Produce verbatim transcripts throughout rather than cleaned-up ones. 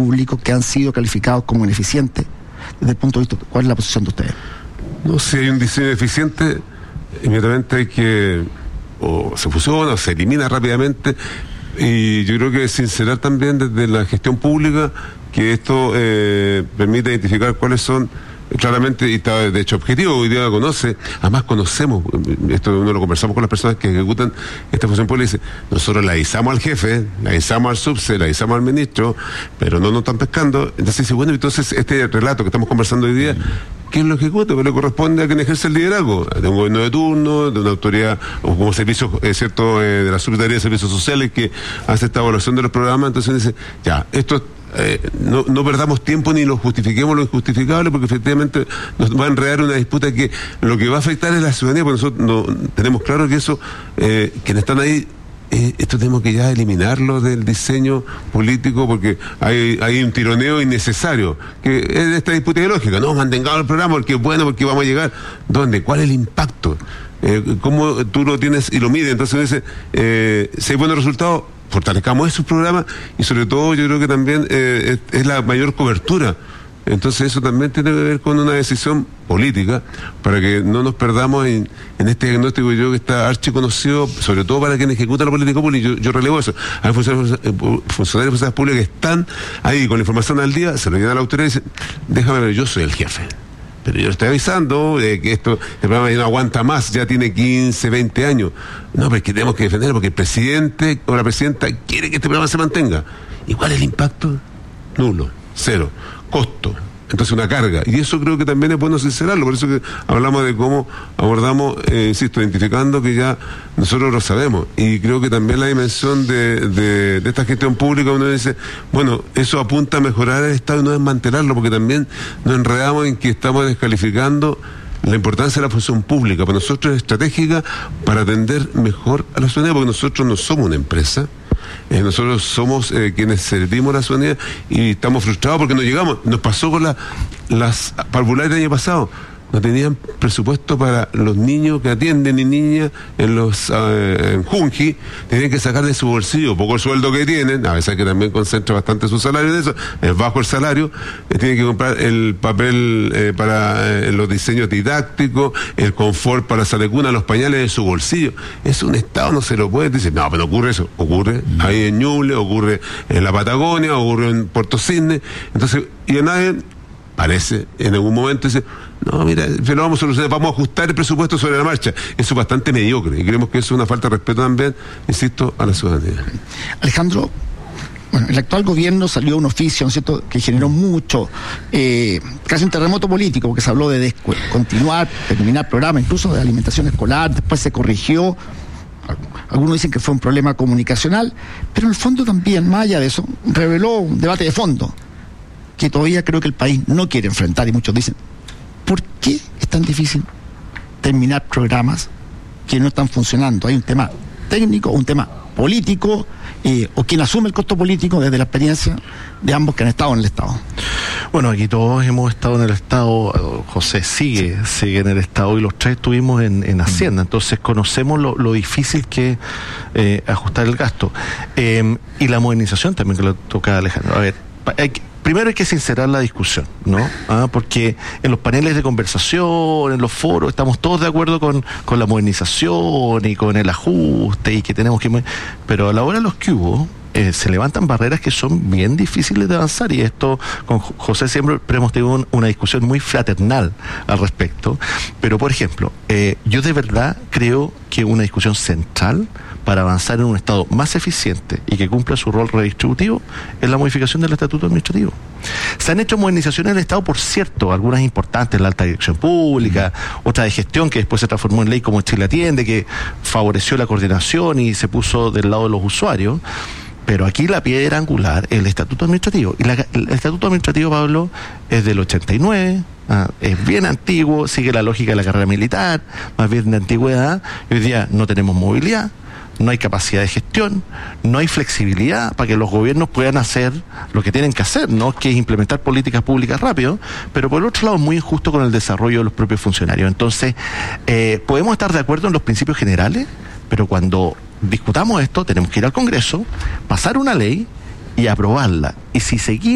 públicos que han sido calificados como ineficientes? Desde el punto de vista, ¿cuál es la posición de ustedes? No, si hay un diseño eficiente, inmediatamente hay que, o se fusiona, o se elimina rápidamente, y yo creo que sincerar también desde la gestión pública que esto eh, permite identificar cuáles son claramente, y está de hecho objetivo, hoy día lo conoce, además conocemos, esto uno lo conversamos con las personas que ejecutan esta función pública, y dice, nosotros le avisamos al jefe, le avisamos al subse, le avisamos al ministro, pero no nos están pescando. Entonces dice, bueno, entonces este relato que estamos conversando hoy día, ¿quién lo ejecuta? Pues le corresponde a quien ejerce el liderazgo, de un gobierno de turno, de una autoridad, o como servicios, es cierto, eh, de la Secretaría de Servicios Sociales que hace esta evaluación de los programas. Entonces dice, ya, esto Eh, no, no perdamos tiempo ni lo justifiquemos lo injustificable, porque efectivamente nos va a enredar una disputa que lo que va a afectar es la ciudadanía, porque nosotros no, tenemos claro que eso, eh, quienes están ahí, eh, esto tenemos que ya eliminarlo del diseño político, porque hay, hay un tironeo innecesario, que es esta disputa ideológica, no, mantengamos el programa porque es bueno, porque vamos a llegar. ¿Dónde? ¿Cuál es el impacto? Eh, ¿Cómo tú lo tienes y lo mides? Entonces dice, eh, si hay buenos resultados, fortalezcamos esos programas, y sobre todo yo creo que también eh, es, es la mayor cobertura. Entonces eso también tiene que ver con una decisión política, para que no nos perdamos en, en este diagnóstico yo que está archiconocido, sobre todo para quienes ejecutan la política pública. Yo, yo relevo eso. Hay funcionarios, funcionarios de públicas que están ahí con la información al día, se lo llevan a la autoridad y dicen, déjame ver, yo soy el jefe, pero yo estoy avisando de que esto, el programa ya no aguanta más, ya tiene quince, veinte años. No, pero es que tenemos que defenderlo porque el presidente o la presidenta quiere que este programa se mantenga. ¿Y cuál es el impacto? Nulo, cero, costo. Entonces una carga. Y eso creo que también es bueno sincerarlo. Por eso que hablamos de cómo abordamos, eh, insisto, identificando que ya nosotros lo sabemos. Y creo que también la dimensión de, de, de esta gestión pública, uno dice, bueno, eso apunta a mejorar el Estado y no desmantelarlo, porque también nos enredamos en que estamos descalificando la importancia de la función pública. Para nosotros es estratégica para atender mejor a la ciudadanía, porque nosotros no somos una empresa. Eh, nosotros somos eh, quienes servimos a la ciudadanía, y estamos frustrados porque no llegamos. Nos pasó con la, las parvulares del año pasado. No tenían presupuesto para los niños que atienden y niñas en los eh, en Junji, tenían que sacar de su bolsillo, poco el sueldo que tienen, a veces que también concentra bastante su salario en eso, es bajo el salario, eh, tienen que comprar el papel eh, para eh, los diseños didácticos, el confort para salir cuna, los pañales de su bolsillo. Es un Estado, no se lo puede decir, no, pero ocurre eso, ocurre no. ahí en Ñuble, ocurre en la Patagonia, ocurre en Puerto Cisne. Entonces, y a nadie parece, en algún momento dice, no, mira, lo vamos a solucionar, vamos a ajustar el presupuesto sobre la marcha. Eso es bastante mediocre, y creemos que eso es una falta de respeto también, insisto, a la ciudadanía. Alejandro, bueno, el actual gobierno salió un oficio, ¿no es cierto?, que generó mucho, eh, casi un terremoto político, porque se habló de descu- continuar, terminar programa, incluso de alimentación escolar, después se corrigió. Algunos dicen que fue un problema comunicacional, pero en el fondo también, más allá de eso, reveló un debate de fondo que todavía creo que el país no quiere enfrentar, y muchos dicen, ¿por qué es tan difícil terminar programas que no están funcionando? Hay un tema técnico, un tema político, eh, o quien asume el costo político desde la experiencia de ambos que han estado en el Estado. Bueno, aquí todos hemos estado en el Estado, José sigue, sí. sigue en el Estado, y los tres estuvimos en, en Hacienda, entonces conocemos lo, lo difícil que es eh, ajustar el gasto. Eh, y la modernización también que le toca a Alejandro. A ver, hay que, primero hay que sincerar la discusión, ¿no? Ah, porque en los paneles de conversación, en los foros, estamos todos de acuerdo con, con la modernización y con el ajuste y que tenemos que... Pero a la hora de los que hubo, eh, se levantan barreras que son bien difíciles de avanzar, y esto con José siempre hemos tenido un, una discusión muy fraternal al respecto. Pero, por ejemplo, eh, yo de verdad creo que una discusión central para avanzar en un Estado más eficiente y que cumpla su rol redistributivo es la modificación del estatuto administrativo. Se han hecho modernizaciones en el Estado, por cierto, algunas importantes, la alta dirección pública, otra de gestión que después se transformó en ley como Chile Atiende, que favoreció la coordinación y se puso del lado de los usuarios. Pero aquí la piedra angular es el estatuto administrativo. Y la, el estatuto administrativo, Pablo, es del ochenta y nueve, ah, es bien antiguo, sigue la lógica de la carrera militar, más bien de antigüedad. Y hoy día no tenemos movilidad, no hay capacidad de gestión, no hay flexibilidad para que los gobiernos puedan hacer lo que tienen que hacer, ¿no? Que es implementar políticas públicas rápido, pero por el otro lado es muy injusto con el desarrollo de los propios funcionarios. Entonces, eh, podemos estar de acuerdo en los principios generales, pero cuando discutamos esto tenemos que ir al Congreso, pasar una ley y aprobarla. Y si seguimos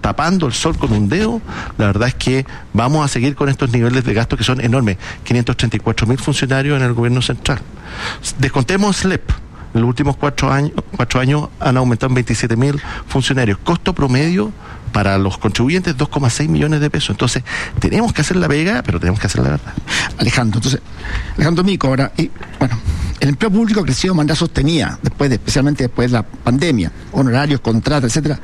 tapando el sol con un dedo, la verdad es que vamos a seguir con estos niveles de gasto que son enormes. quinientos treinta y cuatro mil funcionarios en el gobierno central. Descontemos S L E P. En los últimos cuatro años, cuatro años han aumentado en veintisiete mil funcionarios. Costo promedio para los contribuyentes, dos coma seis millones de pesos. Entonces, tenemos que hacer la pega, pero tenemos que hacer la verdad. Alejandro, entonces, Alejandro Mico, ahora, y, bueno, el empleo público ha crecido de manera sostenida, después de, especialmente después de la pandemia, honorarios, contratos, etcétera.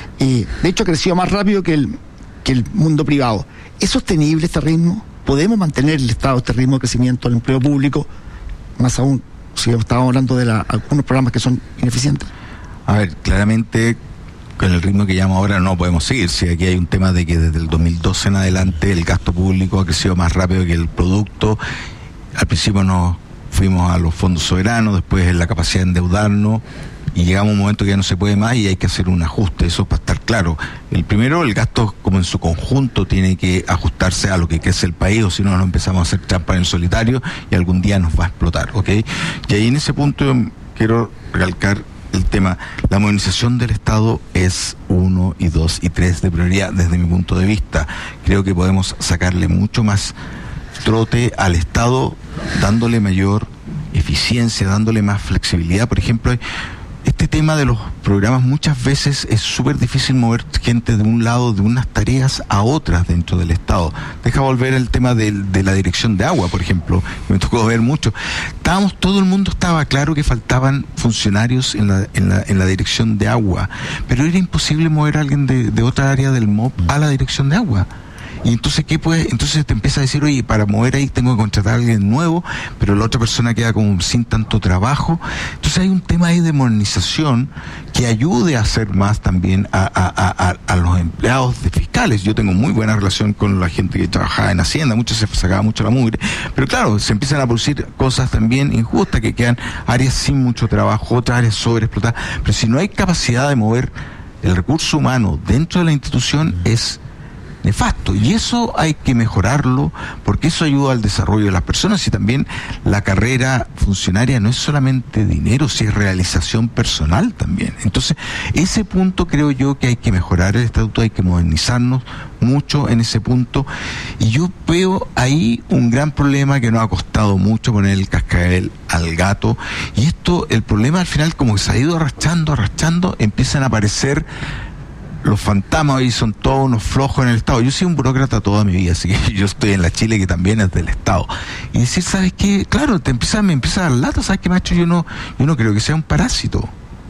Y de hecho ha crecido más rápido que el, que el mundo privado. ¿Es sostenible este ritmo? ¿Podemos mantener el estado, este ritmo de crecimiento del empleo público? Más aún, si estábamos hablando de la, algunos programas que son ineficientes. A ver, claramente con el ritmo que llevamos ahora no podemos seguir. Si aquí hay un tema de que desde el dos mil doce en adelante el gasto público ha crecido más rápido que el producto. Al principio nos fuimos a los fondos soberanos, después en la capacidad de endeudarnos, y llegamos a un momento que ya no se puede más y hay que hacer un ajuste. Eso para estar claro. El primero, el gasto como en su conjunto tiene que ajustarse a lo que crece el país, o si no nos empezamos a hacer trampa en el solitario y algún día nos va a explotar, ¿ok? Y ahí en ese punto quiero recalcar el tema. La modernización del Estado es uno y dos y tres de prioridad desde mi punto de vista. Creo que podemos sacarle mucho más trote al Estado, dándole mayor eficiencia, dándole más flexibilidad. Por ejemplo, este tema de los programas muchas veces es súper difícil mover gente de un lado, de unas tareas a otras dentro del Estado. Deja volver el tema de, de la dirección de agua, por ejemplo, me tocó ver mucho. Estábamos, todo el mundo estaba claro que faltaban funcionarios en la, en la, en la dirección de agua, pero era imposible mover a alguien de, de otra área del M O P a la dirección de agua. Y entonces, ¿qué puede? Entonces te empieza a decir, oye, para mover ahí tengo que contratar a alguien nuevo, pero la otra persona queda como sin tanto trabajo. Entonces hay un tema ahí de modernización que ayude a hacer más también a, a, a, a los empleados de fiscales. Yo tengo muy buena relación con la gente que trabajaba en Hacienda, muchos se sacaba mucho la mugre, pero claro, se empiezan a producir cosas también injustas, que quedan áreas sin mucho trabajo, otras áreas sobreexplotadas. Pero si no hay capacidad de mover el recurso humano dentro de la institución, es nefasto, y eso hay que mejorarlo, porque eso ayuda al desarrollo de las personas. Y también la carrera funcionaria no es solamente dinero, si es realización personal también. Entonces, ese punto creo yo que hay que mejorar el estatuto, hay que modernizarnos mucho en ese punto, y yo veo ahí un gran problema que nos ha costado mucho poner el cascabel al gato, y esto, el problema al final, como que se ha ido arrastrando, arrastrando, empiezan a aparecer los fantasmas, y son todos unos flojos en el Estado. Yo soy un burócrata toda mi vida, así que yo estoy en la Chile que también es del Estado. Y decir, ¿sabes qué? Claro, te empieza, me empieza a dar lata, ¿sabes qué, macho? Yo no, yo no creo que sea un parásito.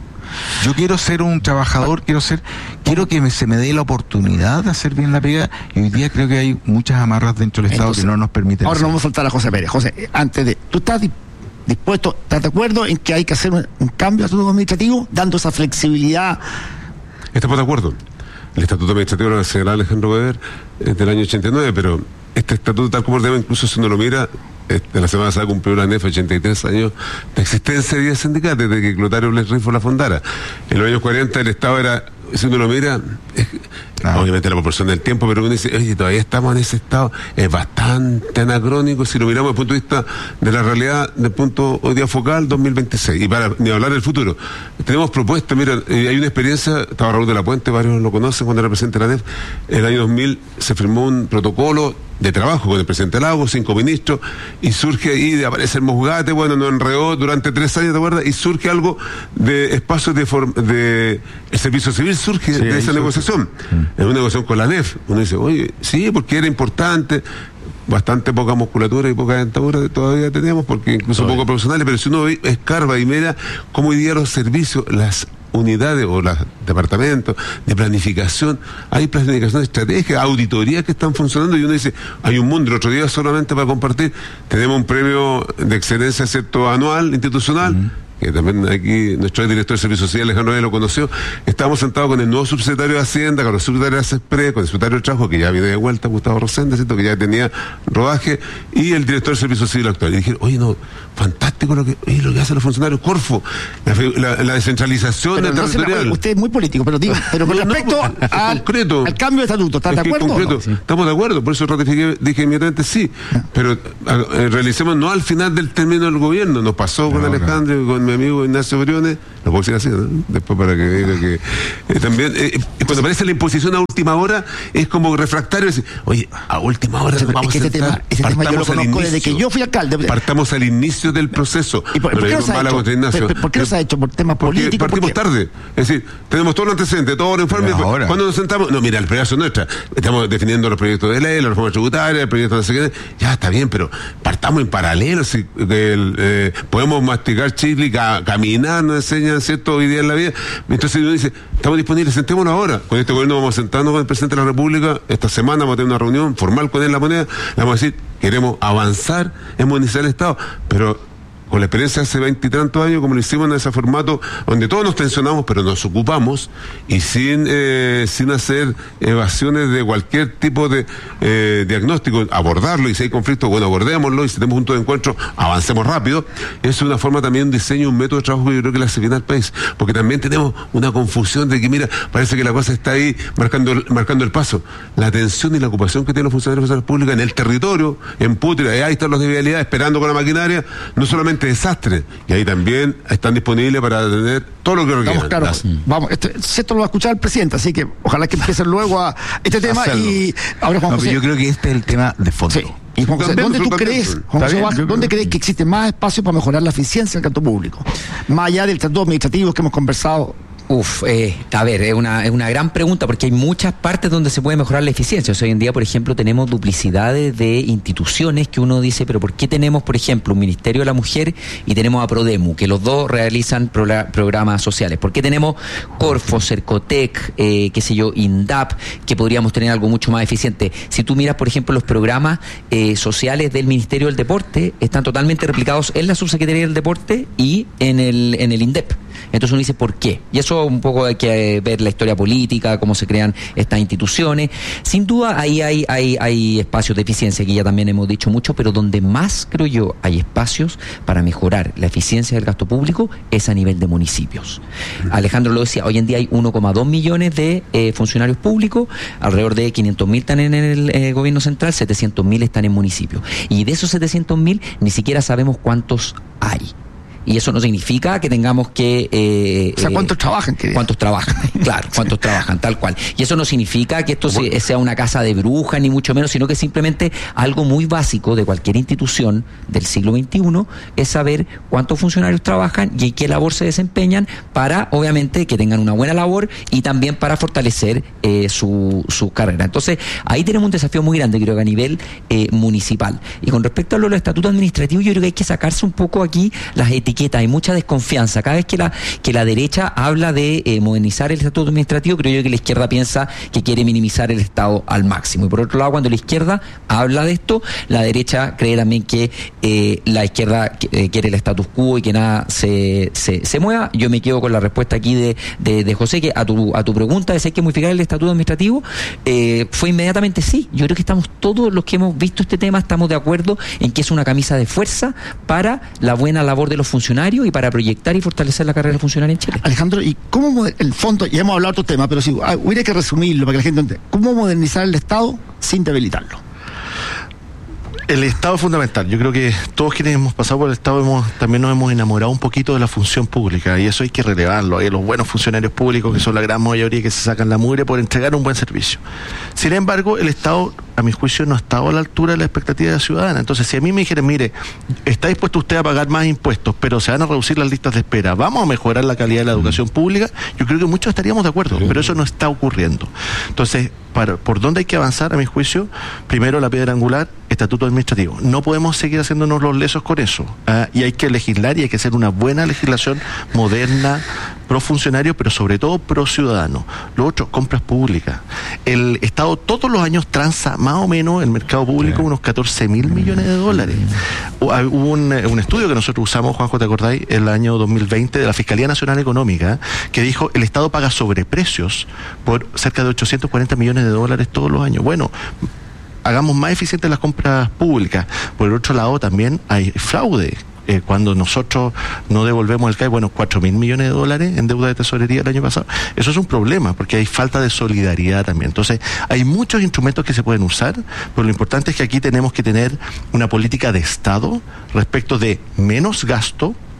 Yo quiero ser un trabajador, quiero ser, quiero que me, se me dé la oportunidad de hacer bien la pega, y hoy día creo que hay muchas amarras dentro del Estado. Entonces, que no nos permiten. Ahora no vamos a soltar a José Pérez. José, antes de, ¿tú estás dispuesto, estás de acuerdo en que hay que hacer un, un cambio al estatuto administrativo, dando esa flexibilidad? Estamos de acuerdo. El estatuto administrativo de la señora Alejandro Weber es del año ochenta y nueve, pero este estatuto, tal como ordena, incluso si uno lo mira, este, la semana pasada cumplió la N E F ochenta y tres años de existencia de diez sindicatos, desde que Clotario Bles Rifo la fundara. En los años cuarenta el Estado era, si uno lo mira, es, ah. obviamente la proporción del tiempo, pero uno dice, oye, todavía estamos en ese estado, es bastante anacrónico si lo miramos desde el punto de vista de la realidad, del punto hoy día focal, dos mil veintiséis, y para ni hablar del futuro. Tenemos propuestas, mira, eh, hay una experiencia, estaba Raúl de la Puente, varios lo conocen cuando era presidente de la N E F, el año dos mil se firmó un protocolo de trabajo con el presidente Lagos, cinco ministros, y surge ahí, aparece el Mosgate, bueno, nos enredó durante tres años, ¿te acuerdas? Y surge algo de espacios de, form, de el servicio civil, surge sí, de esa negociación, mm. en una negociación con la N E F. Uno dice, oye, sí, porque era importante, bastante poca musculatura y poca dentadura todavía tenemos, porque incluso Todavía. poco profesionales, pero si uno escarba y mira cómo hoy día los servicios, las unidades o los departamentos de planificación, hay planificación estratégica, auditorías que están funcionando, y uno dice, hay un mundo. El otro día, solamente para compartir, tenemos un premio de excelencia, ¿cierto?, anual, institucional, uh-huh. que también aquí nuestro director de Servicios Sociales, Alejandro Reyes, lo conoció. Estábamos sentados con el nuevo subsecretario de Hacienda, con el subsecretario de Cespre, con el secretario de Trabajo, que ya viene de vuelta, Gustavo Rosende, ¿cierto?, que ya tenía rodaje, y el director de Servicios Civil actual. Y dijeron, oye, no, fantástico lo que, oye, lo que hacen los funcionarios, Corfo, la, la, la descentralización pero territorial. No, usted es muy político, pero digo, pero con no, respecto no, pues, al, concreto, al cambio de estatuto, ¿estás de acuerdo? Concreto, sí. Estamos de acuerdo, por eso ratifiqué, dije inmediatamente sí, pero a, a, realicemos no al final del término del gobierno, nos pasó no, con Alejandro y con mi amigo Ignacio Briones, lo puedo decir así, ¿no? Después para que diga que eh, también, eh, cuando aparece la imposición a última hora, es como refractario, decir, oye, a última hora sí, vamos es que a ese tema, ese tema yo lo conozco desde que yo fui alcalde. Partamos al inicio del proceso. ¿Y por, no ¿por qué no se ha hecho? ¿Por, por qué no se ha hecho? ¿Por temas Porque políticos? partimos ¿Por tarde. Es decir, tenemos todos los antecedentes, todos los informes. Cuando nos sentamos, no, mira, el proyecto nuestra, estamos definiendo los proyectos de ley, la reforma tributaria, el proyecto de no sé qué, ya está bien, pero partamos en paralelo. Si, que el, eh, podemos masticar chile, ca, caminar, nos enseñan, ¿cierto?, hoy día en la vida. Entonces uno dice, estamos disponibles, sentémonos ahora. Con este gobierno vamos a sentarnos con el presidente de la República, esta semana vamos a tener una reunión formal con él en La Moneda, le vamos a decir, queremos avanzar en modernizar el Estado, pero con la experiencia de hace veintitantos años, como lo hicimos en ese formato, donde todos nos tensionamos, pero nos ocupamos, y sin eh, sin hacer evasiones de cualquier tipo de eh, diagnóstico, abordarlo, y si hay conflictos, bueno, abordémoslo, y si tenemos puntos de encuentro, avancemos rápido. Es una forma también, un diseño, un método de trabajo que yo creo que le hace bien al país, porque también tenemos una confusión de que, mira, parece que la cosa está ahí marcando, marcando el paso. La atención y la ocupación que tienen los funcionarios de las públicas en el territorio, en Putri, ahí están los de vialidad esperando con la maquinaria, no solamente desastre, y ahí también están disponibles para atender todo lo que requieran. Vamos, claro, mm. vamos, este, esto lo va a escuchar el presidente, así que ojalá que empiecen luego a este tema. Hacerlo. Y ahora Juan no, José, yo creo que este es el tema de fondo. Sí. Y Juan José, ¿dónde tú crees, Juan José Baja, ¿dónde crees que existe más espacio para mejorar la eficiencia del gasto público? Más allá del trato administrativo que hemos conversado. Uf, eh, a ver, es una, es una gran pregunta porque hay muchas partes donde se puede mejorar la eficiencia. O sea, hoy en día, por ejemplo, tenemos duplicidades de instituciones que uno dice, pero ¿por qué tenemos, por ejemplo, un Ministerio de la Mujer y tenemos a Prodemu, que los dos realizan pro- programas sociales? ¿Por qué tenemos Corfo, Cercotec, eh, qué sé yo, INDAP, que podríamos tener algo mucho más eficiente? Si tú miras, por ejemplo, los programas eh, sociales del Ministerio del Deporte, están totalmente replicados en la Subsecretaría del Deporte y en el, en el INDEP. Entonces uno dice, ¿por qué? Y eso un poco hay que ver la historia política, cómo se crean estas instituciones. Sin duda ahí hay, hay, hay espacios de eficiencia, que ya también hemos dicho mucho, pero donde más, creo yo, hay espacios para mejorar la eficiencia del gasto público es a nivel de municipios. Alejandro lo decía, hoy en día hay uno coma dos millones de eh, funcionarios públicos, alrededor de quinientos mil están en el eh, gobierno central, setecientos mil están en municipios. Y de esos setecientos mil ni siquiera sabemos cuántos hay. Y eso no significa que tengamos que... Eh, o sea, ¿cuántos eh, trabajan? Querido? ¿Cuántos trabajan? Claro, ¿cuántos trabajan? Tal cual. Y eso no significa que esto se, sea una casa de brujas, ni mucho menos, sino que simplemente algo muy básico de cualquier institución del siglo veintiuno es saber cuántos funcionarios trabajan y qué labor se desempeñan para, obviamente, que tengan una buena labor y también para fortalecer eh, su, su carrera. Entonces, ahí tenemos un desafío muy grande, creo que a nivel eh, municipal. Y con respecto a lo de los estatutos administrativos, yo creo que hay que sacarse un poco aquí las etiquetas. Hay mucha desconfianza. Cada vez que la que la derecha habla de eh, modernizar el estatuto administrativo, creo yo que la izquierda piensa que quiere minimizar el Estado al máximo. Y por otro lado, cuando la izquierda habla de esto, la derecha cree también que eh, la izquierda eh, quiere el status quo y que nada se, se, se mueva. Yo me quedo con la respuesta aquí de, de, de José, que a tu, a tu pregunta de si hay que modificar el estatuto administrativo, eh, fue inmediatamente sí. Yo creo que estamos todos los que hemos visto este tema, estamos de acuerdo en que es una camisa de fuerza para la buena labor de los funcionarios y para proyectar y fortalecer la carrera funcionaria en Chile. Alejandro, ¿y cómo el fondo, ya hemos hablado de otro tema, pero si hubiera que resumirlo para que la gente entienda, ¿cómo modernizar el Estado sin debilitarlo? El Estado es fundamental. Yo creo que todos quienes hemos pasado por el Estado hemos, también nos hemos enamorado un poquito de la función pública, y eso hay que relevarlo. Hay los buenos funcionarios públicos, que son la gran mayoría, que se sacan la mugre por entregar un buen servicio. Sin embargo, el Estado, a mi juicio, no ha estado a la altura de la expectativa de la ciudadana. Entonces, si a mí me dijeran, mire, está dispuesto usted a pagar más impuestos, pero se van a reducir las listas de espera, vamos a mejorar la calidad de la educación pública, yo creo que muchos estaríamos de acuerdo, pero eso no está ocurriendo. Entonces, para, ¿por dónde hay que avanzar, a mi juicio? Primero, la piedra angular, estatuto administrativo. No podemos seguir haciéndonos los lesos con eso. ¿eh? Y hay que legislar y hay que hacer una buena legislación moderna, pro funcionario, pero sobre todo pro ciudadano. Lo otro, compras públicas. El Estado todos los años transa más o menos el mercado público unos catorce mil millones de dólares. Hubo un, un estudio que nosotros usamos, Juanjo, ¿te acordáis? El año dos mil veinte de la Fiscalía Nacional Económica, que dijo el Estado paga sobreprecios por cerca de ochocientos cuarenta millones de dólares todos los años. Bueno, hagamos más eficientes las compras públicas. Por el otro lado, también hay fraude. Eh, cuando nosotros no devolvemos el C A E, bueno, cuatro mil millones de dólares en deuda de tesorería el año pasado. Eso es un problema, porque hay falta de solidaridad también. Entonces, hay muchos instrumentos que se pueden usar, pero lo importante es que aquí tenemos que tener una política de Estado respecto de menos gasto.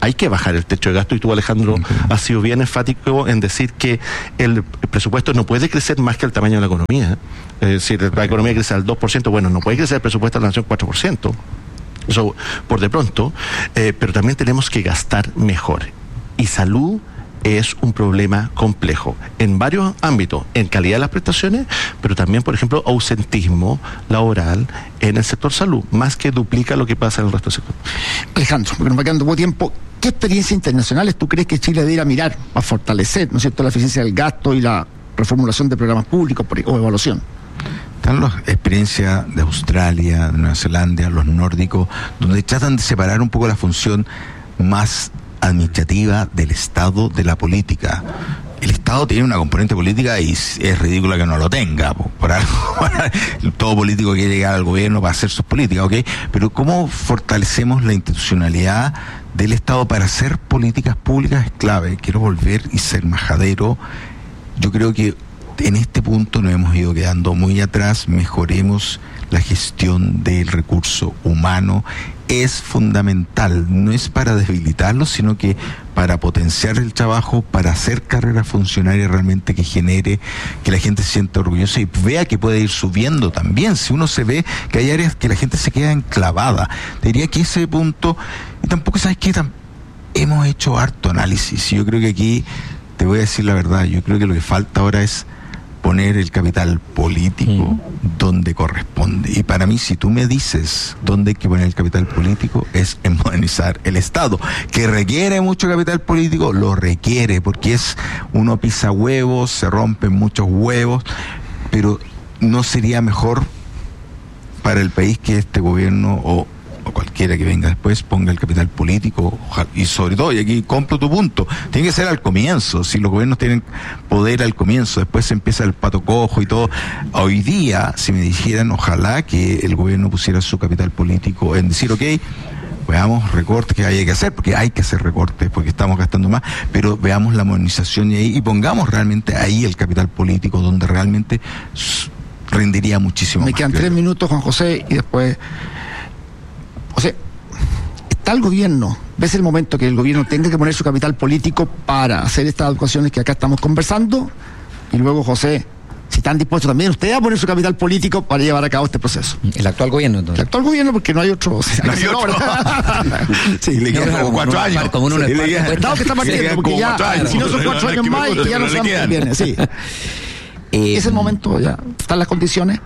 hay que bajar el techo de gasto, y tú, Alejandro, uh-huh. has sido bien enfático en decir que el presupuesto no puede crecer más que el tamaño de la economía. Es decir, la economía crece al dos por ciento, bueno, no puede crecer el presupuesto de la nación cuatro por ciento. Eso por de pronto, eh, pero también tenemos que gastar mejor. Y salud es un problema complejo en varios ámbitos, en calidad de las prestaciones, pero también, por ejemplo, ausentismo laboral en el sector salud, más que duplica lo que pasa en el resto del sector. Alejandro, porque nos va quedando poco tiempo, ¿qué experiencias internacionales tú crees que Chile debe ir a mirar para fortalecer, ¿no es cierto?, la eficiencia del gasto y la reformulación de programas públicos o evaluación? Están las experiencias de Australia, de Nueva Zelanda, los nórdicos, donde tratan de separar un poco la función más administrativa del Estado de la política. El Estado tiene una componente política y es ridículo que no lo tenga. Por algo, todo político quiere llegar al gobierno para hacer sus políticas, ¿ok? Pero ¿cómo fortalecemos la institucionalidad del Estado para hacer políticas públicas? Es clave. Quiero volver y ser majadero. Yo creo que en este punto nos hemos ido quedando muy atrás. Mejoremos la gestión del recurso humano. Es fundamental, no es para debilitarlo, sino que para potenciar el trabajo, para hacer carrera funcionaria realmente que genere, que la gente se sienta orgullosa y vea que puede ir subiendo también. Si uno se ve que hay áreas que la gente se queda enclavada, diría que ese punto, y tampoco, ¿sabes qué? Hemos hecho harto análisis. Yo creo que aquí, te voy a decir la verdad, yo creo que lo que falta ahora es poner el capital político mm. donde corresponde. Y para mí, si tú me dices dónde hay que poner el capital político, es en modernizar el Estado. Que requiere mucho capital político, lo requiere, porque es uno pisa huevos, se rompen muchos huevos, pero ¿no sería mejor para el país que este gobierno o o cualquiera que venga después ponga el capital político? Y sobre todo, y aquí compro tu punto, tiene que ser al comienzo. Si los gobiernos tienen poder al comienzo, después empieza el pato cojo y todo. Hoy día, si me dijeran, ojalá que el gobierno pusiera su capital político en decir, ok, veamos recortes que hay que hacer, porque hay que hacer recortes, porque estamos gastando más, pero veamos la modernización y, ahí, y pongamos realmente ahí el capital político, donde realmente rendiría muchísimo me más. Me quedan tres minutos, Juan José, y después... O sea, está el gobierno, ¿ves el momento que el gobierno tenga que poner su capital político para hacer estas adecuaciones que acá estamos conversando? Y luego, José, si están dispuestos también ustedes a poner su capital político para llevar a cabo este proceso. El actual gobierno, entonces. El actual gobierno, porque no hay otro. O sea, no hay otro. Sí, le quedan como cuatro años. Como uno sí, el Estado que está partiendo, porque ya, si no son cuatro años más, y ya no sabemos qué viene. Sí. Eh, es el momento, ya están las condiciones.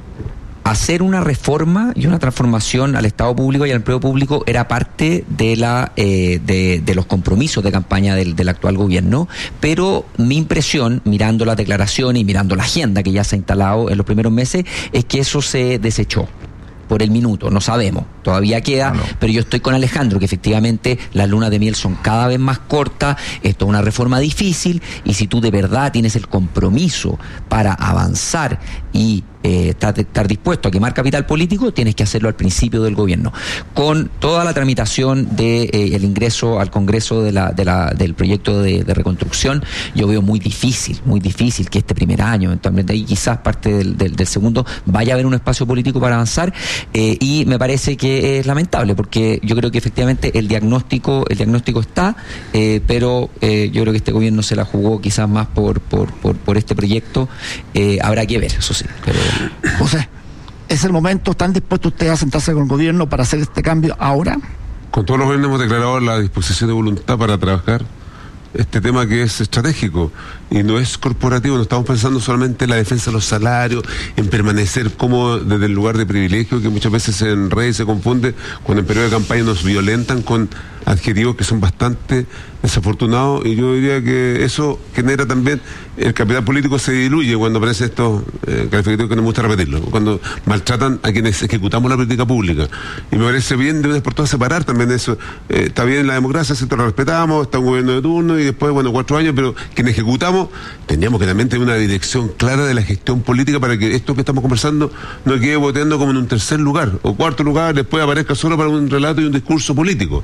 Hacer una reforma y una transformación al Estado público y al empleo público era parte de la eh, de, de los compromisos de campaña del, del actual gobierno, pero mi impresión, mirando las declaraciones y mirando la agenda que ya se ha instalado en los primeros meses, es que eso se desechó por el minuto, no sabemos, todavía queda, no, no. Pero yo estoy con Alejandro, que efectivamente las lunas de miel son cada vez más cortas, esto es una reforma difícil, y si tú de verdad tienes el compromiso para avanzar y eh, estar, estar dispuesto a quemar capital político, tienes que hacerlo al principio del gobierno, con toda la tramitación de eh, el ingreso al Congreso de la, de la, del proyecto de, de reconstrucción. Yo veo muy difícil, muy difícil que este primer año, eventualmente ahí quizás parte del, del, del segundo, vaya a haber un espacio político para avanzar, eh, y me parece que es lamentable, porque yo creo que efectivamente el diagnóstico, el diagnóstico está, eh, pero eh, yo creo que este gobierno se la jugó quizás más por, por, por, por este proyecto, eh, habrá que ver, eso sí, pero... José, ¿es el momento? ¿Están dispuestos ustedes a sentarse con el gobierno para hacer este cambio ahora? Con todos los gobiernos hemos declarado la disposición de voluntad para trabajar este tema que es estratégico y no es corporativo. No estamos pensando solamente en la defensa de los salarios, en permanecer como desde el lugar de privilegio, que muchas veces se enreda y se confunde cuando en periodo de campaña nos violentan con adjetivos que son bastante desafortunados, y yo diría que eso genera también, el capital político se diluye cuando aparece estos eh, calificativos que no me gusta repetirlo, cuando maltratan a quienes ejecutamos la política pública, y me parece bien de una vez por todas separar también eso. Eh, está bien la democracia, ¿cierto? Lo respetamos, está un gobierno de turno y después, bueno, cuatro años, pero quienes ejecutamos tendríamos que también tener una dirección clara de la gestión política para que esto que estamos conversando no quede votando como en un tercer lugar o cuarto lugar, después aparezca solo para un relato y un discurso político dentro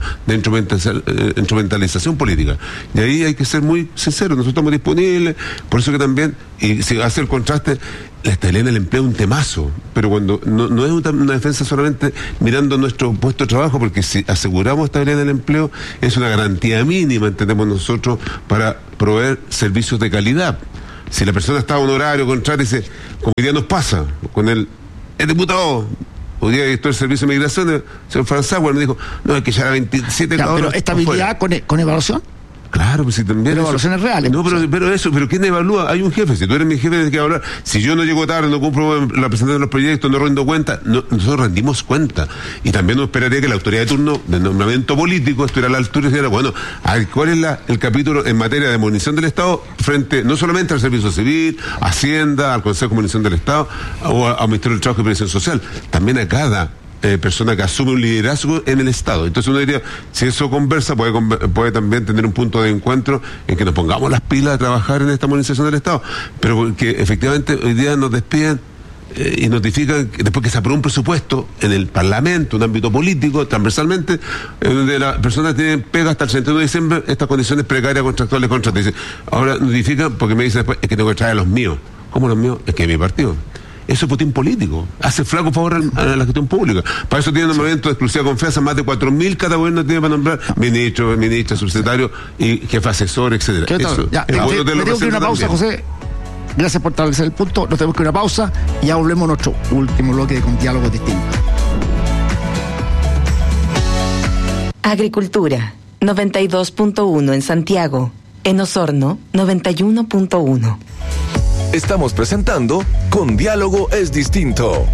instrumentalización, eh, instrumentalización política. Y ahí hay que ser muy sinceros, nosotros estamos disponibles, por eso que también, y si hace el contraste, la estabilidad del empleo es un temazo, pero cuando no, no es una, una defensa solamente mirando nuestro puesto de trabajo, porque si aseguramos estabilidad del empleo, es una garantía mínima, entendemos nosotros, para proveer servicios de calidad. Si la persona está a un horario contrario, dice, como hoy día nos pasa, con el, el diputado, hoy día director del Servicio de Migración, el señor Franz Sauer, me dijo, no, hay que llegar a veintisiete ya, pero estabilidad con, con evaluación. Claro, pues si también. Pero evaluaciones reales. No, pero, pero eso, pero ¿quién evalúa? Hay un jefe. Si tú eres mi jefe, tienes que hablar. Si yo no llego tarde, no cumplo la presentación de los proyectos, no rindo cuenta, no, nosotros rendimos cuenta. Y también nos esperaría que la autoridad de turno de nombramiento político estuviera a la altura y dijera, bueno, a ver, ¿cuál es la, el capítulo en materia de movilización del Estado frente no solamente al Servicio Civil, Hacienda, al Consejo de Movilización del Estado o al Ministerio del Trabajo y Previsión Social? También a cada Eh, persona que asume un liderazgo en el Estado. Entonces uno diría, si eso conversa, puede, puede también tener un punto de encuentro en que nos pongamos las pilas a trabajar en esta modernización del Estado, pero que efectivamente hoy día nos despiden eh, y notifican que después que se aprobó un presupuesto en el Parlamento, un ámbito político, transversalmente, eh, donde las personas tienen pega hasta el treinta y uno de diciembre, estas condiciones precarias contractuales contratos. Dicen, ahora notifican porque me dicen después, es que tengo que traer a los míos. ¿Cómo los míos? Es que es mi partido. Eso es putín político. Hace flaco favor a la gestión pública. Para eso tiene un momento de exclusiva confianza, más de cuatro mil cada gobierno tiene para nombrar ministro, ministra, subsecretario y jefe asesor, etcétera. Eso, ya, te, bueno te, te tengo que ir a una pausa, también. José. Gracias por establecer el punto. Nos tenemos que ir a una pausa y ya volvemos a nuestro último bloque de Con Diálogos Distintos. Agricultura, noventa y dos punto uno en Santiago. En Osorno, noventa y uno punto uno. Estamos presentando Con Diálogo es Distinto.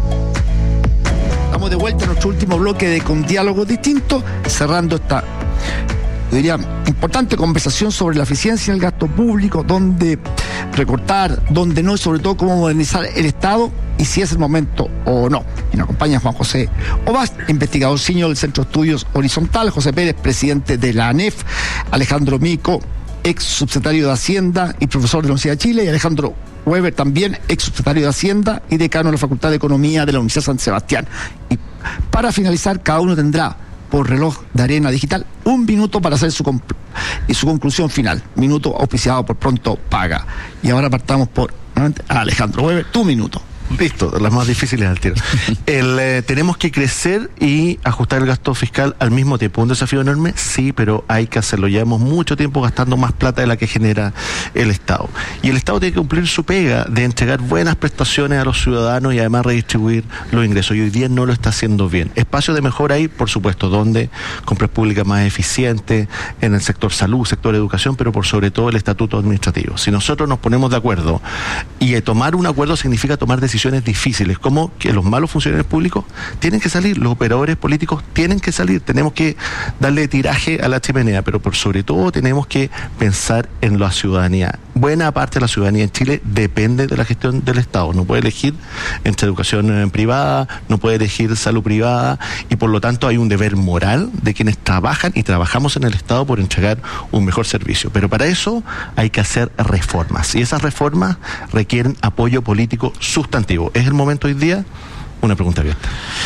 Estamos de vuelta en nuestro último bloque de Con Diálogo Distinto, cerrando esta, yo diría, importante conversación sobre la eficiencia del gasto público, dónde recortar, dónde no, y sobre todo cómo modernizar el Estado y si es el momento o no. Y nos acompaña Juan José Obast, investigador senior del Centro de Estudios Horizontal, José Pérez, presidente de la ANEF, Alejandro Mico, ex subsecretario de Hacienda y profesor de la Universidad de Chile, y Alejandro Weber, también ex subsecretario de Hacienda y decano de la Facultad de Economía de la Universidad San Sebastián. Y para finalizar, cada uno tendrá por reloj de arena digital un minuto para hacer su, compl- y su conclusión final. Minuto auspiciado por Pronto Paga. Y ahora partamos por Alejandro Weber, tu minuto. Listo, las más difíciles al tiro. El, eh, tenemos que crecer y ajustar el gasto fiscal al mismo tiempo. ¿Un desafío enorme? Sí, pero hay que hacerlo. Llevamos mucho tiempo gastando más plata de la que genera el Estado. Y el Estado tiene que cumplir su pega de entregar buenas prestaciones a los ciudadanos y además redistribuir los ingresos. Y hoy día no lo está haciendo bien. Espacio de mejora ahí, por supuesto, donde compras públicas más eficientes, en el sector salud, sector educación, pero por sobre todo el estatuto administrativo. Si nosotros nos ponemos de acuerdo, y eh, tomar un acuerdo significa tomar decisiones difíciles, como que los malos funcionarios públicos tienen que salir, los operadores políticos tienen que salir, tenemos que darle tiraje a la chimenea, pero por sobre todo tenemos que pensar en la ciudadanía. Buena parte de la ciudadanía en Chile depende de la gestión del Estado, no puede elegir entre educación privada, no puede elegir salud privada, y por lo tanto hay un deber moral de quienes trabajan y trabajamos en el Estado por entregar un mejor servicio, pero para eso hay que hacer reformas, y esas reformas requieren apoyo político sustantivo. ¿Es el momento hoy día? Una pregunta abierta.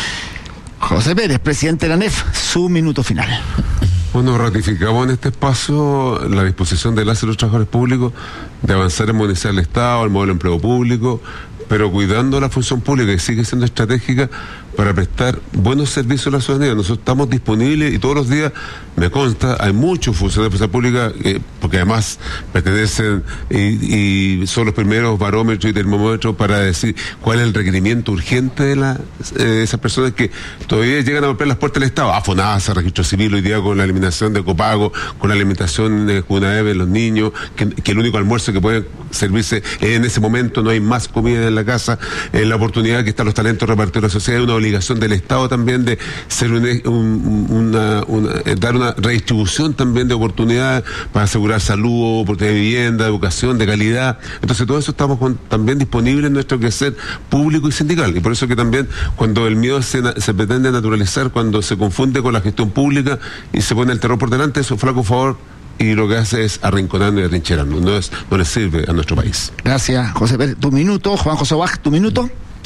José Pérez, presidente de la ANEF, su minuto final. Bueno, ratificamos en este espacio la disposición de las y los trabajadores públicos de avanzar en modernizar el Estado, el modelo de empleo público, pero cuidando la función pública, que sigue siendo estratégica para prestar buenos servicios a la ciudadanía. Nosotros estamos disponibles y todos los días, me consta, hay muchos funcionarios de la fuerza pública, eh, porque además pertenecen y, y son los primeros barómetros y termómetros para decir cuál es el requerimiento urgente de la, eh, esas personas que todavía llegan a golpear las puertas del Estado. A FONASA, Registro Civil, hoy día con la eliminación de copago, con la alimentación de CUNAEV en los niños, que, que el único almuerzo que puede servirse en ese momento, no hay más comida en la casa, en la oportunidad que están los talentos repartidos a la sociedad, una obligación del Estado también de ser un, un, una, una, dar una redistribución también de oportunidades para asegurar salud, oportunidad de vivienda, educación de calidad. Entonces todo eso estamos con, también disponibles en nuestro quehacer público y sindical, y por eso que también cuando el miedo se, se pretende naturalizar, cuando se confunde con la gestión pública y se pone el terror por delante, eso flaco favor y lo que hace es arrinconando y atrincherando, no, es, no le sirve a nuestro país. Gracias, José Pérez. Tu minuto, Juan José Baj, tu minuto.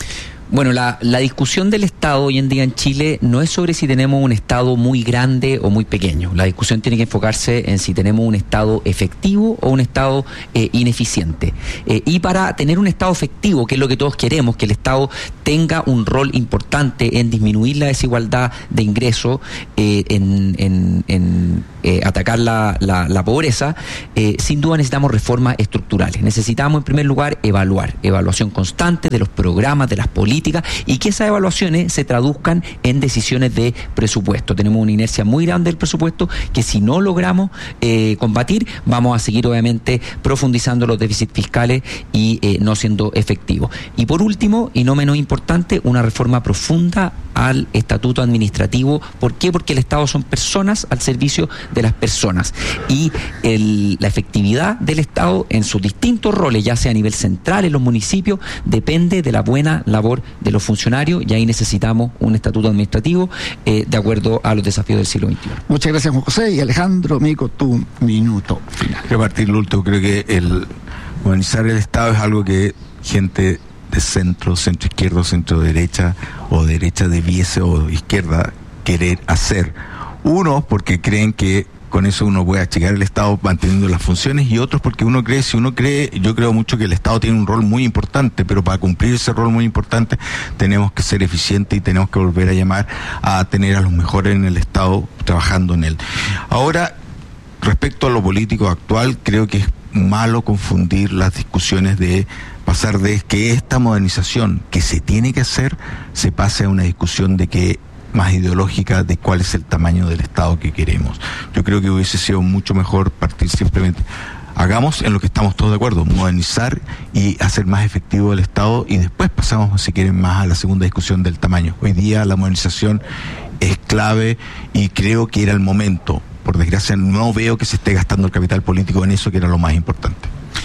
Bueno, la, la discusión del Estado hoy en día en Chile no es sobre si tenemos un Estado muy grande o muy pequeño. La discusión tiene que enfocarse en si tenemos un Estado efectivo o un Estado eh, ineficiente. Eh, y para tener un Estado efectivo, que es lo que todos queremos, que el Estado tenga un rol importante en disminuir la desigualdad de ingresos, eh, en, en, en eh, atacar la, la, la pobreza, eh, sin duda necesitamos reformas estructurales. Necesitamos, en primer lugar, evaluar, evaluación constante de los programas, de las políticas, y que esas evaluaciones se traduzcan en decisiones de presupuesto. Tenemos una inercia muy grande del presupuesto que si no logramos eh, combatir, vamos a seguir obviamente profundizando los déficits fiscales y eh, no siendo efectivos. Y por último, y no menos importante, una reforma profunda al estatuto administrativo. ¿Por qué? Porque el Estado son personas al servicio de las personas, y el, la efectividad del Estado en sus distintos roles, ya sea a nivel central, en los municipios, depende de la buena labor de los funcionarios, y ahí necesitamos un estatuto administrativo eh, de acuerdo a los desafíos del siglo veintiuno. Muchas gracias, Juan José. Y Alejandro Mico, tu minuto final. Quiero partir lo último. Creo que el modernizar el Estado es algo que gente de centro, centro izquierdo, centro derecha o derecha debiese o izquierda querer hacer. Uno, porque creen que con eso uno puede achicar el Estado manteniendo las funciones, y otros porque uno cree, si uno cree, yo creo mucho que el Estado tiene un rol muy importante, pero para cumplir ese rol muy importante tenemos que ser eficientes y tenemos que volver a llamar a tener a los mejores en el Estado trabajando en él. Ahora, respecto a lo político actual, creo que es malo confundir las discusiones de pasar de que esta modernización que se tiene que hacer se pase a una discusión de que más ideológica de cuál es el tamaño del Estado que queremos. Yo creo que hubiese sido mucho mejor partir simplemente, hagamos en lo que estamos todos de acuerdo, modernizar y hacer más efectivo el Estado, y después pasamos, si quieren, más a la segunda discusión del tamaño. Hoy día la modernización es clave y creo que era el momento. Por desgracia no veo que se esté gastando el capital político en eso, que era lo más importante.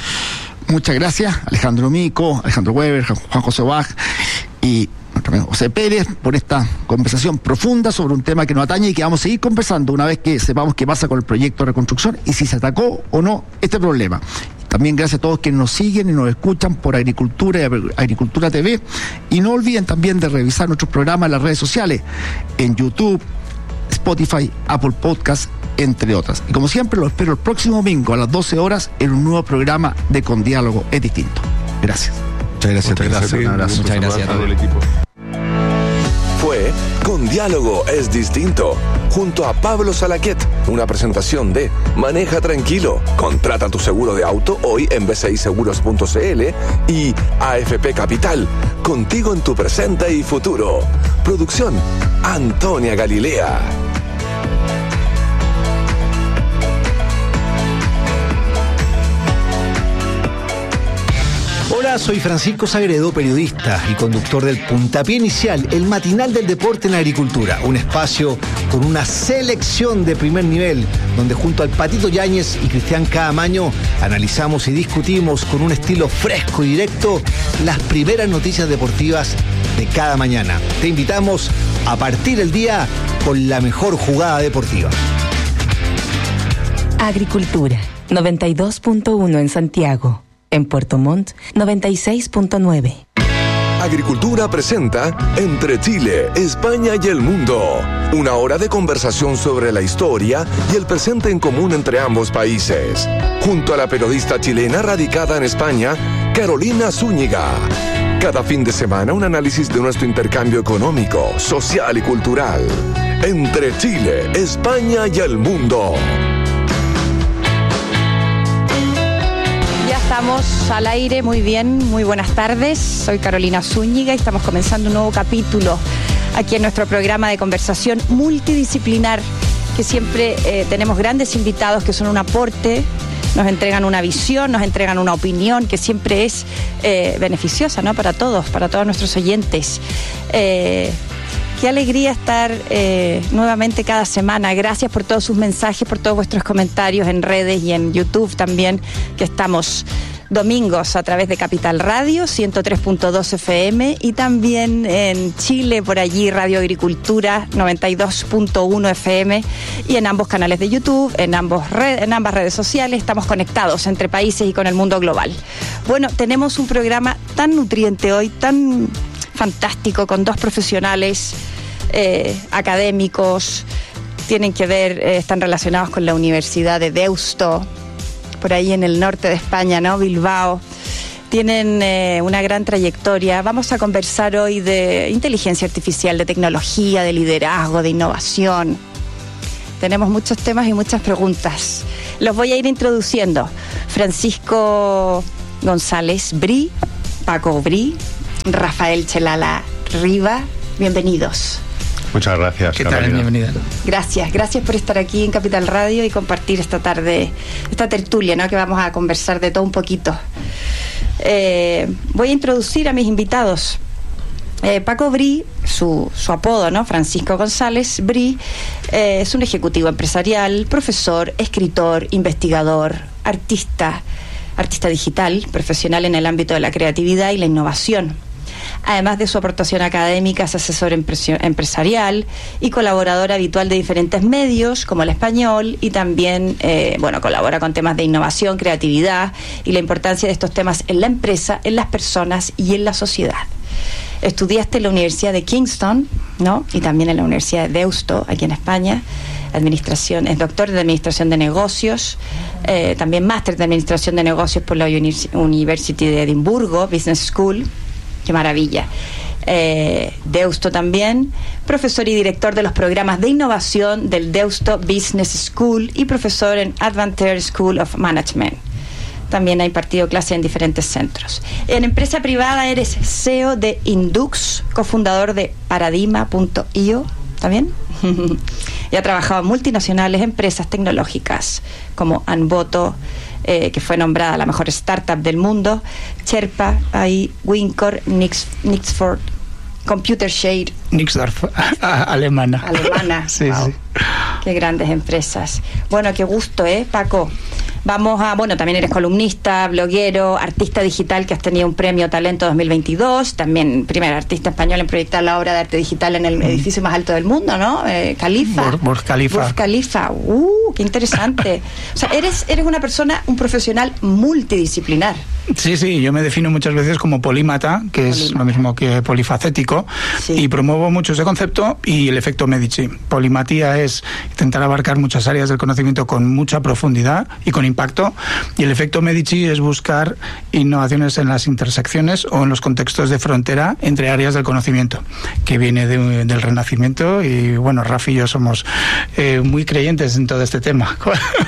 Muchas gracias, Alejandro Mico, Alejandro Weber, Juan José Bach y José Pérez, por esta conversación profunda sobre un tema que nos atañe y que vamos a seguir conversando una vez que sepamos qué pasa con el proyecto de reconstrucción y si se atacó o no este problema. También gracias a todos quienes nos siguen y nos escuchan por Agricultura y Agricultura T V, y no olviden también de revisar nuestros programas en las redes sociales, en YouTube, Spotify, Apple Podcast, entre otras. Y como siempre, lo espero el próximo domingo a las doce horas en un nuevo programa de Con Diálogo es Distinto. Gracias. Muchas gracias. Muchas gracias. Un abrazo. Muchas gracias a todo el equipo. Fue Con Diálogo es Distinto, junto a Pablo Salaquet, una presentación de Maneja Tranquilo, contrata tu seguro de auto hoy en b c i seguros punto c l, y A F P Capital, contigo en tu presente y futuro. Producción Antonia Galilea. Hola, soy Francisco Sagredo, periodista y conductor del Puntapié Inicial, el matinal del deporte en la agricultura. Un espacio con una selección de primer nivel, donde junto al Patito Yáñez y Cristian Caamaño analizamos y discutimos con un estilo fresco y directo las primeras noticias deportivas de cada mañana. Te invitamos a partir el día con la mejor jugada deportiva. Agricultura, noventa y dos punto uno en Santiago. En Puerto Montt, noventa y seis punto nueve. Agricultura presenta Entre Chile, España y el Mundo. Una hora de conversación sobre la historia y el presente en común entre ambos países. Junto a la periodista chilena radicada en España, Carolina Zúñiga. Cada fin de semana un análisis de nuestro intercambio económico, social y cultural. Entre Chile, España y el Mundo. Estamos al aire, muy bien, muy buenas tardes. Soy Carolina Zúñiga y estamos comenzando un nuevo capítulo aquí en nuestro programa de conversación multidisciplinar, que siempre eh, tenemos grandes invitados que son un aporte, nos entregan una visión, nos entregan una opinión que siempre es eh, beneficiosa, ¿no? Para todos, para todos nuestros oyentes. Eh, Qué alegría estar eh, nuevamente cada semana. Gracias por todos sus mensajes, por todos vuestros comentarios en redes y en YouTube también, que estamos domingos a través de Capital Radio, ciento tres punto dos F M, y también en Chile, por allí, Radio Agricultura, noventa y dos punto uno F M, y en ambos canales de YouTube, en, ambos red, en ambas redes sociales. Estamos conectados entre países y con el mundo global. Bueno, tenemos un programa tan nutriente hoy, tan fantástico, con dos profesionales eh, académicos, tienen que ver, eh, están relacionados con la Universidad de Deusto, por ahí en el norte de España, ¿no? Bilbao. Tienen eh, una gran trayectoria. Vamos a conversar hoy de inteligencia artificial, de tecnología, de liderazgo, de innovación. Tenemos muchos temas y muchas preguntas. Los voy a ir introduciendo. Francisco González Bri, Paco Bri, Rafael Chelala Riva, bienvenidos. Muchas gracias. ¿Qué tal? Bienvenida. Gracias, gracias por estar aquí en Capital Radio y compartir esta tarde, esta tertulia, ¿no? Que vamos a conversar de todo un poquito. Eh, voy a introducir a mis invitados. Eh, Paco Bri, su, su apodo, ¿no? Francisco González Bri, eh, es un ejecutivo empresarial, profesor, escritor, investigador, artista, artista digital, profesional en el ámbito de la creatividad y la innovación. Además de su aportación académica, es asesor empresarial y colaborador habitual de diferentes medios, como El Español, y también, eh, bueno, colabora con temas de innovación, creatividad y la importancia de estos temas en la empresa, en las personas y en la sociedad. Estudiaste en la Universidad de Kingston, ¿no? Y también en la Universidad de Deusto, aquí en España. Administración, es doctor de Administración de Negocios, eh, también máster de Administración de Negocios por la University de Edimburgo, Business School. Qué maravilla. Eh, Deusto también, profesor y director de los programas de innovación del Deusto Business School y profesor en Advantage School of Management. También ha impartido clases en diferentes centros. En empresa privada eres C E O de Indux, cofundador de Paradigma punto io, ¿está bien? Y ha trabajado en multinacionales, empresas tecnológicas como Anboto, Eh, que fue nombrada la mejor startup del mundo, Sherpa, ahí, Wincor, Nix, Nixford, Computer Shade. Nixdorf, alemana. Alemana, sí, wow. Sí. Qué grandes empresas. Bueno, qué gusto, ¿eh, Paco? Vamos a, bueno, también eres columnista, bloguero, artista digital que has tenido un premio Talento dos mil veintidós, también primer artista español en proyectar la obra de arte digital en el edificio más alto del mundo, ¿no? Eh, Khalifa. Burj Khalifa. Burj Khalifa. Uh, qué interesante. O sea, eres, eres una persona, un profesional multidisciplinar. Sí, sí, yo me defino muchas veces como polímata, que Polímata. es lo mismo que polifacético, Sí. y promuevo mucho ese concepto y el efecto Medici. Polimatía es intentar abarcar muchas áreas del conocimiento con mucha profundidad y con impacto, y el efecto Medici es buscar innovaciones en las intersecciones o en los contextos de frontera entre áreas del conocimiento, que viene de, del Renacimiento, y bueno, Rafa y yo somos eh, muy creyentes en todo este tema.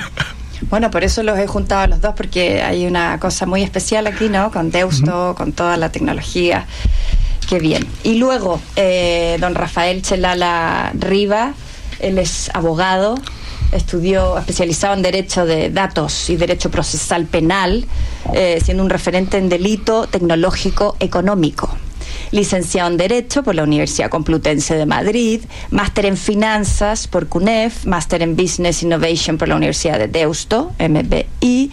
Bueno, por eso los he juntado a los dos, porque hay una cosa muy especial aquí, ¿no? Con Deusto, uh-huh. con toda la tecnología. Qué bien. Y luego, eh, don Rafael Chelala Riva, él es abogado, estudió, especializado en Derecho de Datos y Derecho Procesal Penal, eh, siendo un referente en delito tecnológico económico. Licenciado en Derecho por la Universidad Complutense de Madrid, máster en Finanzas por C U N E F, máster en Business Innovation por la Universidad de Deusto, M B I.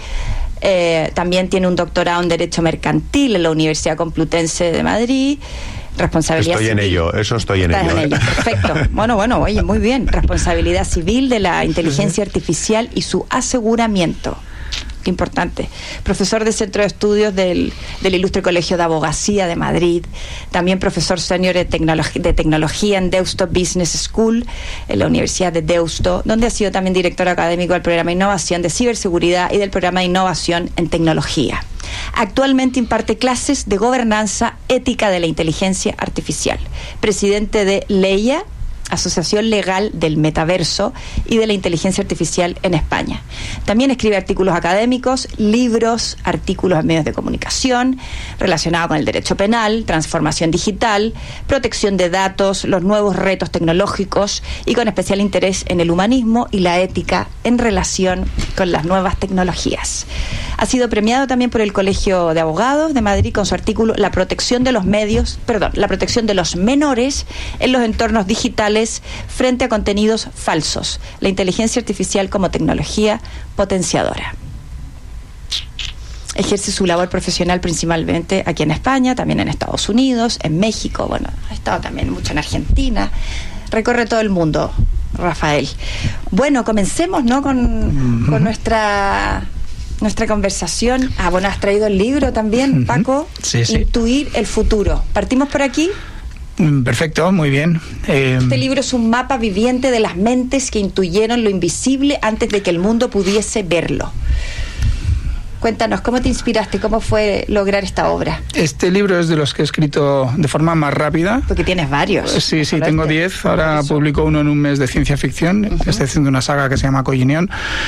Eh, también tiene un doctorado en Derecho Mercantil en la Universidad Complutense de Madrid. Responsabilidad Estoy civil. en ello, eso estoy en Estás ello. en ello. Perfecto. Bueno, bueno, oye, muy bien. Responsabilidad civil de la inteligencia artificial y su aseguramiento. Qué importante. Profesor de Centro de Estudios del, del Ilustre Colegio de Abogacía de Madrid. También profesor senior de, tecnolog- de Tecnología en Deusto Business School, en la Universidad de Deusto, donde ha sido también director académico del programa de Innovación de Ciberseguridad y del programa de Innovación en Tecnología. Actualmente imparte clases de gobernanza ética de la inteligencia artificial. Presidente de Leia, Asociación Legal del Metaverso y de la Inteligencia Artificial en España. También escribe artículos académicos, libros, artículos en medios de comunicación relacionados con el derecho penal, transformación digital, protección de datos, los nuevos retos tecnológicos y con especial interés en el humanismo y la ética en relación con las nuevas tecnologías. Ha sido premiado también por el Colegio de Abogados de Madrid con su artículo La protección de los medios, perdón, la protección de los menores en los entornos digitales frente a contenidos falsos, la inteligencia artificial como tecnología potenciadora. Ejerce su labor profesional principalmente aquí en España, también en Estados Unidos, en México, bueno, ha estado también mucho en Argentina, recorre todo el mundo, Rafael. Bueno, comencemos, ¿no? con, con nuestra nuestra conversación. Ah, bueno, has traído el libro también, uh-huh. Paco. Sí, sí. Intuir el futuro. ¿Partimos por aquí? Perfecto, muy bien. Eh... Este libro es un mapa viviente de las mentes que intuyeron lo invisible antes de que el mundo pudiese verlo. Cuéntanos, ¿cómo te inspiraste? ¿Cómo fue lograr esta obra? Este libro es de los que he escrito de forma más rápida. Porque tienes varios. Sí, sí, tengo diez. Ahora publico uno en un mes de ciencia ficción. Uh-huh. Estoy haciendo una saga que se llama Collineón.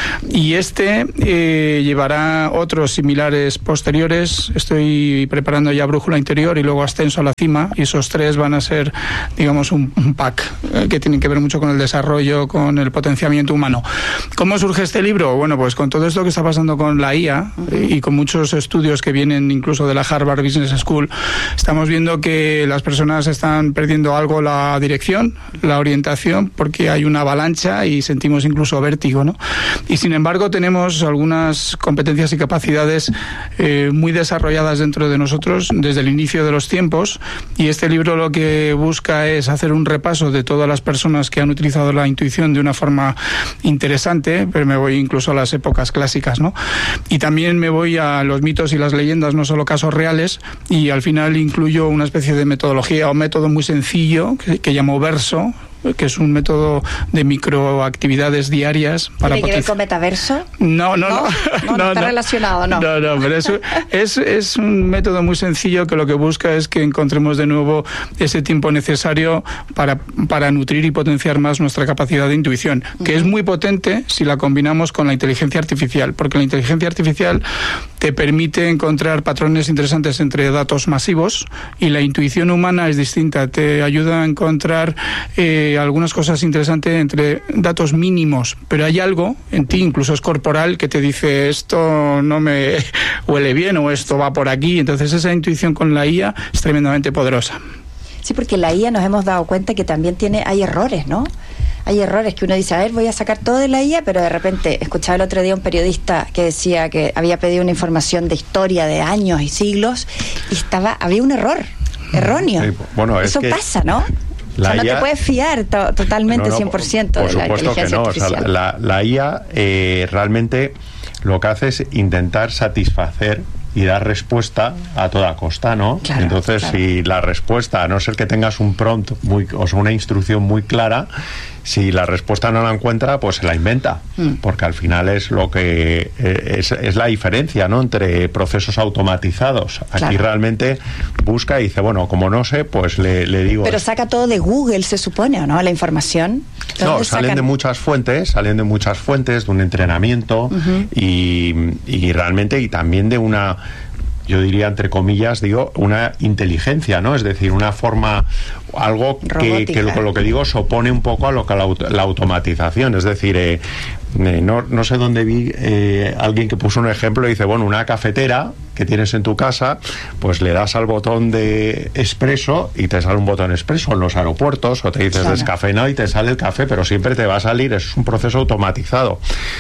Y este eh, llevará otros similares posteriores. Estoy preparando ya Brújula Interior y luego Ascenso a la Cima. Y esos tres van a ser, digamos, un, un pack eh, que tienen que ver mucho con el desarrollo, con el potenciamiento humano. ¿Cómo surge este libro? Bueno, pues con todo esto que está pasando con la I A, y con muchos estudios que vienen incluso de la Harvard Business School, estamos viendo que las personas están perdiendo algo la dirección, la orientación, porque hay una avalancha y sentimos incluso vértigo, ¿no? Y sin embargo tenemos algunas competencias y capacidades eh, muy desarrolladas dentro de nosotros desde el inicio de los tiempos, y este libro lo que busca es hacer un repaso de todas las personas que han utilizado la intuición de una forma interesante, pero me voy incluso a las épocas clásicas, ¿no? Y también me voy a los mitos y las leyendas, no solo casos reales, y al final incluyo una especie de metodología o método muy sencillo que, que llamo Verso, que es un método de microactividades diarias para ¿Tiene que ver con metaverso? No, no, no. No, no, no, no está no, relacionado, no. No, no, pero es, es, es un método muy sencillo que lo que busca es que encontremos de nuevo ese tiempo necesario para, para nutrir y potenciar más nuestra capacidad de intuición, que uh-huh. es muy potente si la combinamos con la inteligencia artificial, porque la inteligencia artificial te permite encontrar patrones interesantes entre datos masivos, y la intuición humana es distinta, te ayuda a encontrar eh, algunas cosas interesantes entre datos mínimos, pero hay algo en ti, incluso es corporal, que te dice esto no me huele bien o esto va por aquí. Entonces esa intuición con la I A es tremendamente poderosa. Sí, porque la I A nos hemos dado cuenta que también tiene, hay errores, ¿no? Hay errores que uno dice, a ver, voy a sacar todo de la I A, pero de repente escuchaba el otro día un periodista que decía que había pedido una información de historia de años y siglos y estaba, había un error erróneo. Sí, bueno, es Eso que pasa, ¿no? La o sea, no I A, te puedes fiar to- totalmente no, no, cien por ciento por de la supuesto inteligencia que no. artificial. O sea, la, la I A eh, realmente lo que hace es intentar satisfacer y dar respuesta a toda costa, ¿no? Claro, Entonces, claro. si la respuesta, a no ser que tengas un prompt muy, o sea, una instrucción muy clara, si la respuesta no la encuentra, pues se la inventa, mm. porque al final es lo que eh, es, es la diferencia, ¿no?, entre procesos automatizados. Aquí claro. realmente busca y dice, bueno, como no sé, pues le, le digo. Pero saca todo de Google, se supone, ¿o no? La información. No, salen sacan? de muchas fuentes, salen de muchas fuentes, de un entrenamiento uh-huh. y, y realmente y también de una, yo diría entre comillas, digo, una inteligencia, ¿no? Es decir, una forma, algo que, que lo, lo que digo se opone un poco a lo que la, la automatización, es decir, eh, eh, no, no sé dónde vi eh, alguien que puso un ejemplo y dice, bueno, una cafetera que tienes en tu casa, pues le das al botón de expreso y te sale un botón expreso en los aeropuertos, o te dices claro. descafeinado y te sale el café, pero siempre te va a salir, es un proceso automatizado.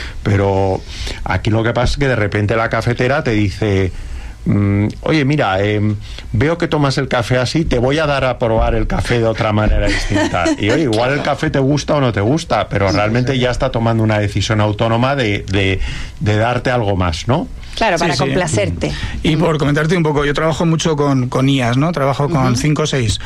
Pero aquí lo que pasa es que de repente la cafetera te dice, Mm, oye, mira, eh, veo que tomas el café así, te voy a dar a probar el café de otra manera distinta. Y oye, igual el café te gusta o no te gusta, pero realmente ya está tomando una decisión autónoma de, de, de darte algo más, ¿no? Claro, para sí, sí. complacerte. Y por comentarte un poco, yo trabajo mucho con, con I As, ¿no? Trabajo con cinco o seis.